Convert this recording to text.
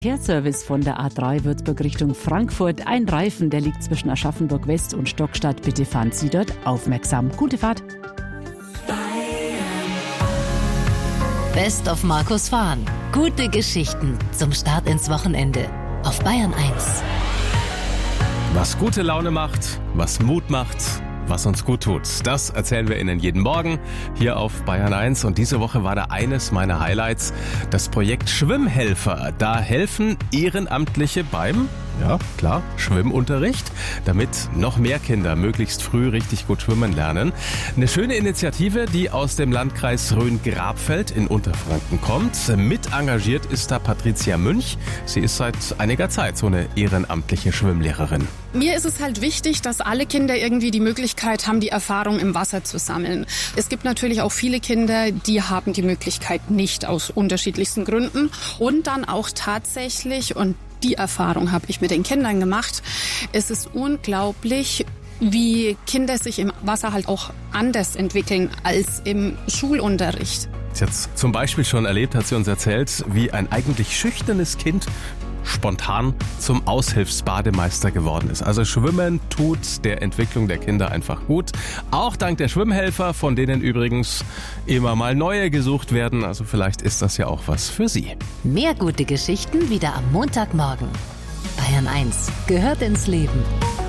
Verkehrsservice von der A3 Würzburg Richtung Frankfurt. Ein Reifen, der liegt zwischen Aschaffenburg West und Stockstadt. Bitte fahren Sie dort aufmerksam. Gute Fahrt. Best of Markus Fahren. Gute Geschichten zum Start ins Wochenende auf Bayern 1. Was gute Laune macht, was Mut macht, was uns gut tut. Das erzählen wir Ihnen jeden Morgen hier auf Bayern 1. Und diese Woche war da eines meiner Highlights, das Projekt Schwimmhelfer. Da helfen Ehrenamtliche beim, ja klar, Schwimmunterricht, damit noch mehr Kinder möglichst früh richtig gut schwimmen lernen. Eine schöne Initiative, die aus dem Landkreis Rhön-Grabfeld in Unterfranken kommt. Mit engagiert ist da Patricia Münch. Sie ist seit einiger Zeit so eine ehrenamtliche Schwimmlehrerin. Mir ist es halt wichtig, dass alle Kinder irgendwie die Möglichkeit haben, die Erfahrung im Wasser zu sammeln. Es gibt natürlich auch viele Kinder, die haben die Möglichkeit nicht aus unterschiedlichsten Gründen. Und dann auch tatsächlich, und die Erfahrung habe ich mit den Kindern gemacht, es ist unglaublich, wie Kinder sich im Wasser halt auch anders entwickeln als im Schulunterricht. Sie hat zum Beispiel schon erlebt, hat sie uns erzählt, wie ein eigentlich schüchternes Kind spontan zum Aushilfsbademeister geworden ist. Also Schwimmen tut der Entwicklung der Kinder einfach gut. Auch dank der Schwimmhelfer, von denen übrigens immer mal neue gesucht werden. Also vielleicht ist das ja auch was für Sie. Mehr gute Geschichten wieder am Montagmorgen. Bayern 1 gehört ins Leben.